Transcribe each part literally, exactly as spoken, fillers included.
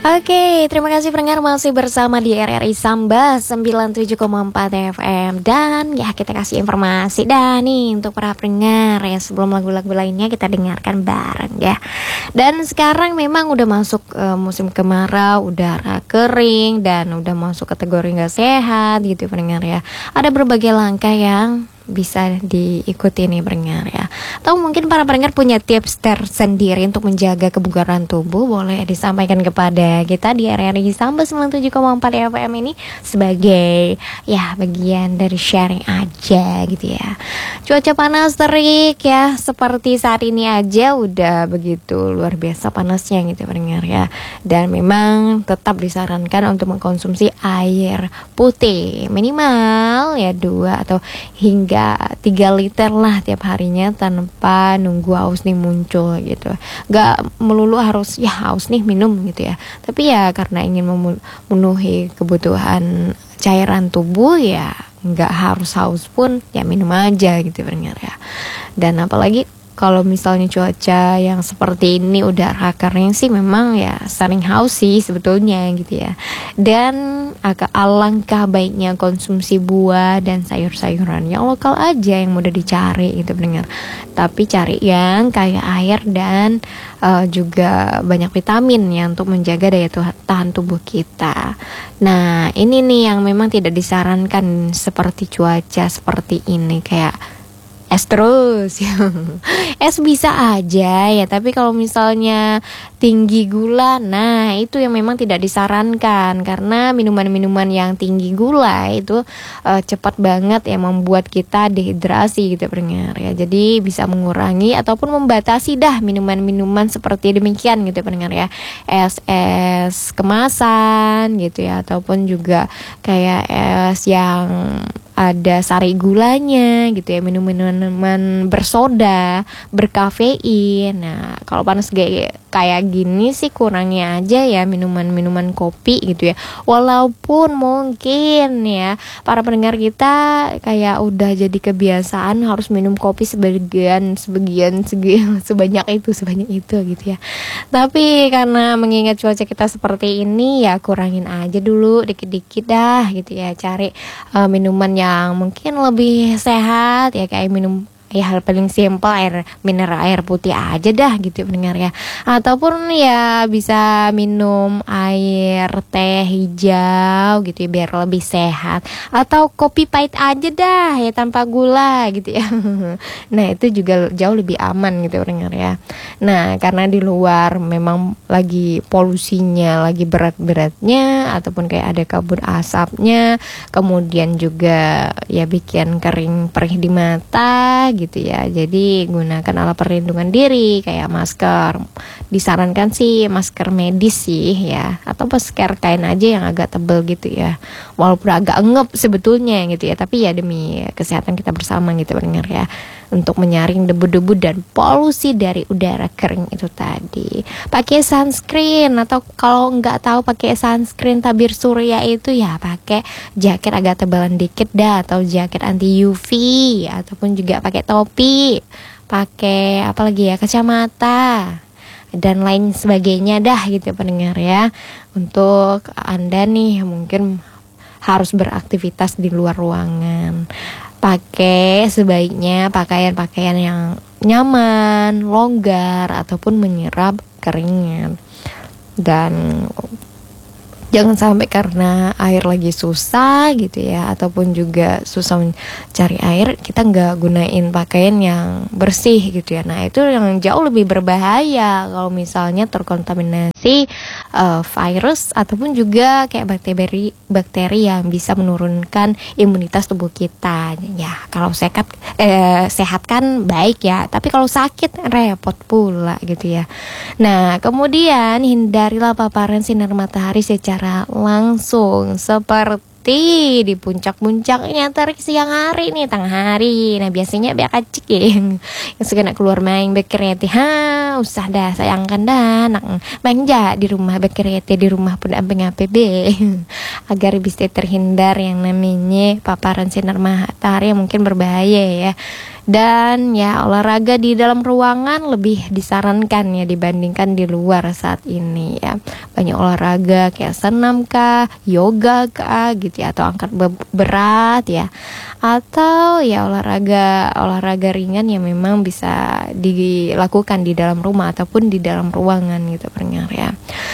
Oke, terima kasih pendengar masih bersama di R R I Samba sembilan puluh tujuh koma empat F M. Dan ya kita kasih informasi dah nih untuk para pendengar ya, sebelum lagu-lagu lainnya kita dengarkan bareng ya. Dan sekarang memang udah masuk uh, musim kemarau, udara kering dan udah masuk kategori gak sehat gitu pendengar ya. Ada berbagai langkah yang bisa diikuti nih pendengar ya. Atau mungkin para pendengar punya tips tersendiri untuk menjaga kebugaran tubuh, boleh disampaikan kepada kita di R R I Samba sembilan puluh tujuh koma empat F M ini sebagai ya bagian dari sharing aja gitu ya. Cuaca panas terik ya, seperti saat ini aja udah begitu luar biasa panasnya gitu pendengar ya. Dan memang tetap disarankan untuk mengkonsumsi air putih minimal ya dua atau hingga tiga liter lah tiap harinya tanpa nunggu haus nih muncul gitu. Gak melulu harus ya haus nih minum gitu ya, tapi ya karena ingin memenuhi kebutuhan cairan tubuh ya gak harus haus pun ya minum aja gitu benar ya. Dan apalagi kalau misalnya cuaca yang seperti ini udara kering sih memang ya sering haus sih sebetulnya gitu ya. Dan agak alangkah baiknya konsumsi buah dan sayur-sayuran yang lokal aja yang mudah dicari gitu pendengar. Tapi cari yang kaya air dan uh, juga banyak vitamin ya untuk menjaga daya tahan tubuh kita. Nah ini nih yang memang tidak disarankan seperti cuaca seperti ini kayak es terus ya. Es bisa aja ya, tapi kalau misalnya tinggi gula, nah itu yang memang tidak disarankan karena minuman-minuman yang tinggi gula itu uh, cepat banget ya membuat kita dehidrasi gitu pendengar ya. Jadi bisa mengurangi ataupun membatasi dah minuman-minuman seperti demikian gitu pendengar ya. Es-es kemasan gitu ya, ataupun juga kayak es yang ada sari gulanya gitu ya, minum-minuman bersoda, berkafein. Nah, kalau panas kayak kayak gini sih kurangi aja ya minuman-minuman kopi gitu ya. Walaupun mungkin ya para pendengar kita kayak udah jadi kebiasaan harus minum kopi sebagian sebagian sebagian sebanyak itu sebanyak itu gitu ya. Tapi karena mengingat cuaca kita seperti ini ya kurangin aja dulu dikit-dikit dah gitu ya. Cari uh, minuman yang yang mungkin lebih sehat ya, kayak minum ya hal paling simpel air mineral, air putih aja dah gitu pendengar ya. Ataupun ya bisa minum air teh hijau gitu ya biar lebih sehat, atau kopi pahit aja dah ya tanpa gula gitu ya. Nah itu juga jauh lebih aman gitu pendengar ya. Nah karena di luar memang lagi polusinya lagi berat-beratnya, ataupun kayak ada kabut asapnya, kemudian juga ya bikin kering perih di mata gitu gitu ya. Jadi gunakan alat perlindungan diri kayak masker. Disarankan sih masker medis sih ya, atau masker kain aja yang agak tebal gitu ya. Walaupun agak engep sebetulnya gitu ya, tapi ya demi kesehatan kita bersama gitu pendengar ya, untuk menyaring debu-debu dan polusi dari udara kering itu tadi. Pakai sunscreen, atau kalau nggak tahu pakai sunscreen tabir surya itu ya pakai jaket agak tebalan dikit dah, atau jaket anti U V, ataupun juga pakai topi, pakai apa lagi ya, kacamata dan lain sebagainya dah gitu pendengar ya. Untuk Anda nih mungkin harus beraktivitas di luar ruangan, pakai sebaiknya pakaian-pakaian yang nyaman, longgar, ataupun menyerap keringat. Dan jangan sampai karena air lagi susah gitu ya, ataupun juga susah mencari air, kita nggak gunain pakaian yang bersih gitu ya. Nah itu yang jauh lebih berbahaya kalau misalnya terkontaminasi uh, virus ataupun juga kayak bakteri bakteri yang bisa menurunkan imunitas tubuh kita. Ya kalau sehat eh, sehat kan baik ya, tapi kalau sakit repot pula gitu ya. Nah kemudian hindarilah paparan sinar matahari secara langsung seperti di puncak-puncaknya terik siang hari nih, tengah hari. Nah biasanya biar kacik ya yang, yang suka nak keluar main bekereti, ha usah dah sayangkan dah nak manja di rumah bekereti di rumah pun abeng A P B agar bisa terhindar yang namanya paparan sinar matahari yang mungkin berbahaya ya. Dan ya olahraga di dalam ruangan lebih disarankan ya dibandingkan di luar saat ini ya. Banyak olahraga kayak senam kah, yoga kah gitu ya, atau angkat berat ya, atau ya olahraga olahraga ringan yang memang bisa dilakukan di dalam rumah ataupun di dalam ruangan gitu pendengar ya.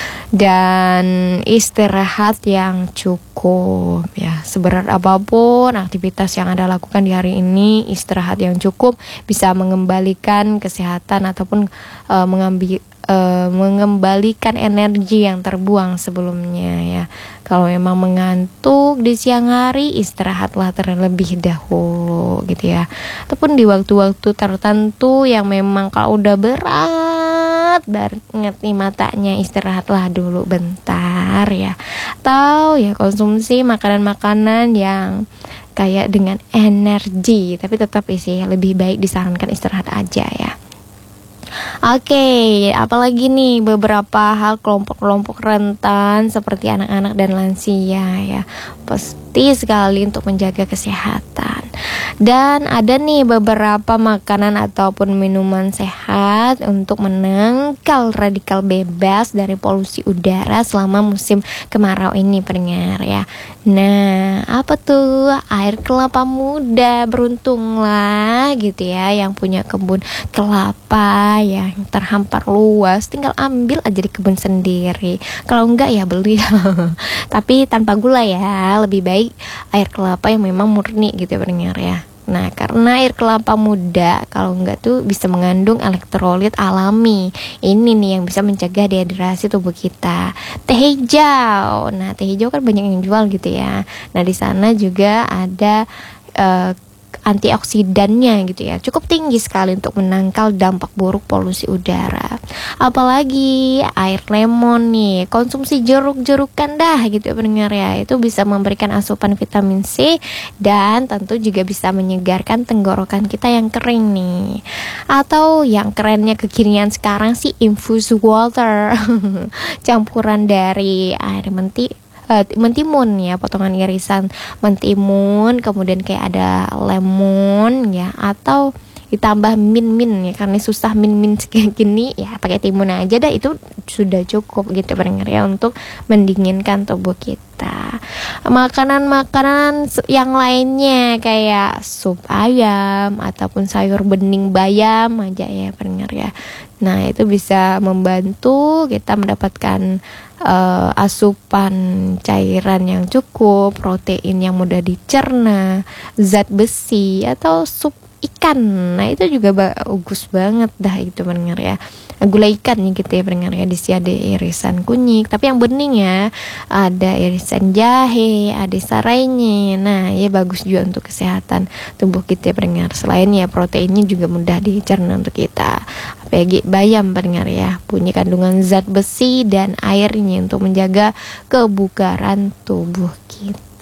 Dan istirahat yang cukup ya, seberat apapun aktivitas yang Anda lakukan di hari ini, istirahat yang cukup bisa mengembalikan kesehatan ataupun uh, mengambil uh, mengembalikan energi yang terbuang sebelumnya ya. Kalau memang mengantuk di siang hari, istirahatlah terlebih dahulu gitu ya, ataupun di waktu-waktu tertentu yang memang kalau udah berat banget nih matanya, istirahatlah dulu bentar ya. Atau ya konsumsi makanan-makanan yang kayak dengan energi, tapi tetap sih lebih baik disarankan istirahat aja ya. Oke, okay, apalagi nih beberapa hal kelompok-kelompok rentan seperti anak-anak dan lansia ya, pasti sekali untuk menjaga kesehatan. Dan ada nih beberapa makanan ataupun minuman sehat untuk menangkal radikal bebas dari polusi udara selama musim kemarau ini pendengar ya. Nah, apa tuh? Air kelapa muda, beruntunglah gitu ya yang punya kebun kelapa yang terhampar luas, tinggal ambil aja di kebun sendiri. Kalau enggak ya beli tapi tanpa gula ya, lebih baik air kelapa yang memang murni gitu ya pendengar ya. Nah, karena air kelapa muda kalau enggak tuh bisa mengandung elektrolit alami. Ini nih yang bisa mencegah dehidrasi tubuh kita. Teh hijau. Nah, teh hijau kan banyak yang jual gitu ya. Nah, di sana juga ada uh, antioksidannya gitu ya, cukup tinggi sekali untuk menangkal dampak buruk polusi udara. Apalagi air lemon nih, konsumsi jeruk-jerukan dah gitu ya pendengar ya, itu bisa memberikan asupan vitamin C dan tentu juga bisa menyegarkan tenggorokan kita yang kering nih. Atau yang kerennya kekinian sekarang sih infused water campuran dari air menti Uh, mentimun ya, potongan irisan mentimun, kemudian kayak ada lemon ya, atau ditambah min-min ya, karena susah min-min kayak gini ya, pakai timun aja dah, itu sudah cukup gitu pendengar ya untuk mendinginkan tubuh kita. Makanan-makanan yang lainnya kayak sup ayam ataupun sayur bening bayam aja ya pendengar ya. Nah, itu bisa membantu kita mendapatkan uh, asupan cairan yang cukup, protein yang mudah dicerna, zat besi, atau sup ikan. Nah, itu juga bagus banget dah itu pendengar ya. Gula ikan nih gitu ya pendengar ya, di sini ada irisan kunyit, tapi yang bening ya, ada irisan jahe, ada sarainya. Nah, ya bagus juga untuk kesehatan tubuh kita ya pendengar. Selain ya proteinnya juga mudah dicerna untuk kita. Apalagi bayam pendengar ya, punya kandungan zat besi dan airnya untuk menjaga kebugaran tubuh kita.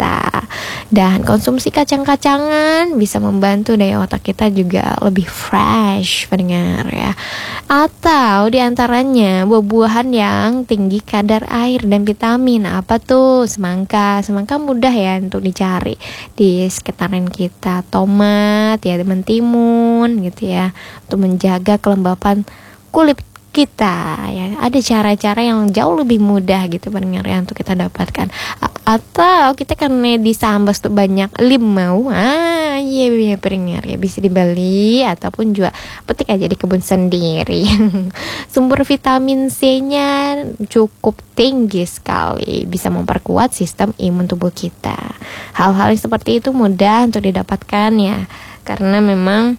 Dan konsumsi kacang-kacangan bisa membantu daya otak kita juga lebih fresh pendengar ya. Atau diantaranya buah-buahan yang tinggi kadar air dan vitamin. Apa tuh? Semangka. Semangka mudah ya untuk dicari di sekitaran kita. Tomat ya, mentimun gitu ya, untuk menjaga kelembapan kulit kita ya. Ada cara-cara yang jauh lebih mudah gitu pendengar ya untuk kita dapatkan. A- atau kita karena di Sambas tuh banyak limau, ah iya iya pendengar ya, bisa dibeli ataupun juga petik aja di kebun sendiri. Sumber vitamin C-nya cukup tinggi sekali, bisa memperkuat sistem imun tubuh kita. Hal-hal seperti itu mudah untuk didapatkan ya, karena memang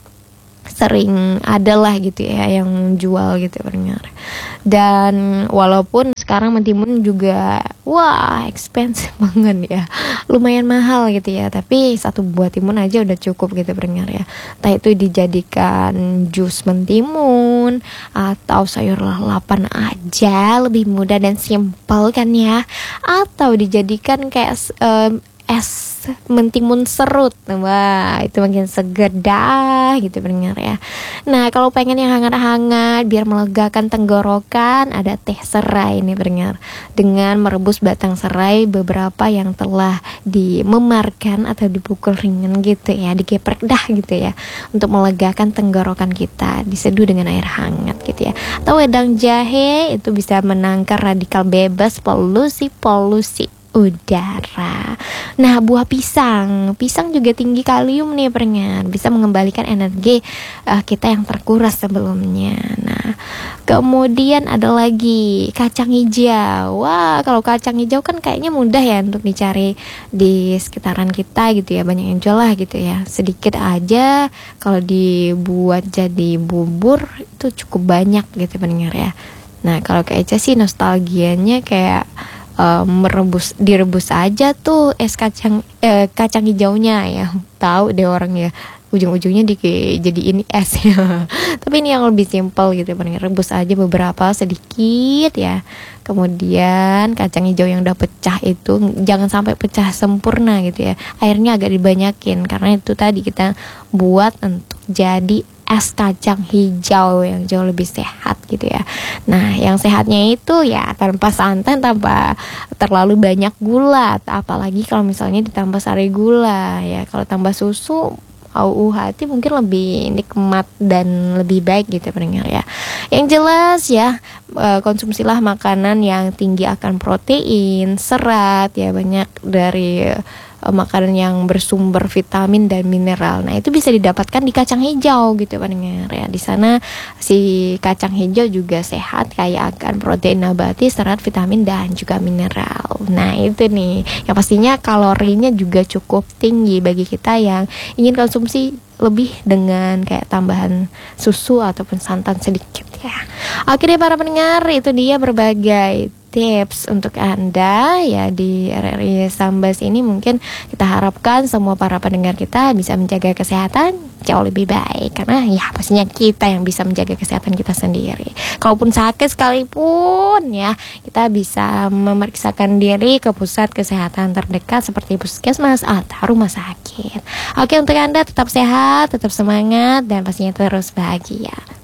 sering adalah gitu ya yang jual gitu pendengar. Dan walaupun sekarang mentimun juga wah expensive banget ya, lumayan mahal gitu ya, tapi satu buah timun aja udah cukup gitu pendengar ya. Entah itu dijadikan jus mentimun atau sayur lalapan aja, lebih mudah dan simpel kan ya, atau dijadikan kayak um, es mentimun serut. Wah, itu makin seger dah gitu pendengar ya. Nah, kalau pengen yang hangat-hangat biar melegakan tenggorokan, ada teh serai nih pendengar. Dengan merebus batang serai beberapa yang telah dimemarkan atau dipukul ringan gitu ya, digeprek dah gitu ya, untuk melegakan tenggorokan kita, diseduh dengan air hangat gitu ya. Atau wedang jahe itu bisa menangkal radikal bebas polusi-polusi udara. Nah, buah pisang, pisang juga tinggi kalium nih pendengar, bisa mengembalikan energi uh, kita yang terkuras sebelumnya. Nah, kemudian ada lagi kacang hijau. Wah, kalau kacang hijau kan kayaknya mudah ya untuk dicari di sekitaran kita gitu ya, banyak yang jual lah gitu ya. Sedikit aja kalau dibuat jadi bubur itu cukup banyak gitu pendengar ya. Nah, kalau kayak Eca sih nostalgianya kayak Uh, merebus direbus aja tuh es kacang eh, kacang hijaunya ya, tahu deh orang ya, ujung-ujungnya di jadi ini es ya. Tapi ini yang lebih simpel gitu, paling rebus aja beberapa sedikit ya. Kemudian kacang hijau yang udah pecah itu jangan sampai pecah sempurna gitu ya, airnya agak dibanyakin karena itu tadi kita buat untuk jadi es kacang hijau yang jauh lebih sehat gitu ya. Nah, yang sehatnya itu ya tanpa santan, tanpa terlalu banyak gula, apalagi kalau misalnya ditambah sari gula ya. Kalau tambah susu, au hati mungkin lebih nikmat dan lebih baik gitu pendengar ya. Yang jelas ya, konsumsilah makanan yang tinggi akan protein, serat ya, banyak dari makanan yang bersumber vitamin dan mineral. Nah, itu bisa didapatkan di kacang hijau gitu pendengar ya. Di sana si kacang hijau juga sehat, kaya akan protein nabati, serat, vitamin dan juga mineral. Nah, itu nih yang pastinya kalorinya juga cukup tinggi bagi kita yang ingin konsumsi lebih dengan kayak tambahan susu ataupun santan sedikit ya. Oke deh para pendengar, itu dia berbagai tips untuk Anda ya di R R I Sambas ini. Mungkin kita harapkan semua para pendengar kita bisa menjaga kesehatan jauh lebih baik, karena ya pastinya kita yang bisa menjaga kesehatan kita sendiri. Kalaupun sakit sekalipun ya, kita bisa memeriksakan diri ke pusat kesehatan terdekat seperti puskesmas atau rumah sakit. Oke, untuk Anda tetap sehat, tetap semangat, dan pastinya terus bahagia.